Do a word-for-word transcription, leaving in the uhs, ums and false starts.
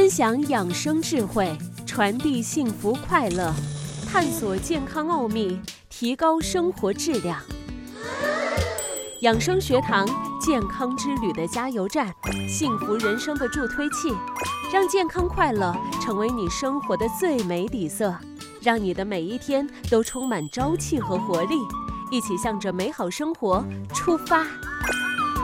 分享养生智慧，传递幸福快乐，探索健康奥秘，提高生活质量。养生学堂，健康之旅的加油站，幸福人生的助推器，让健康快乐成为你生活的最美底色，让你的每一天都充满朝气和活力。一起向着美好生活出发。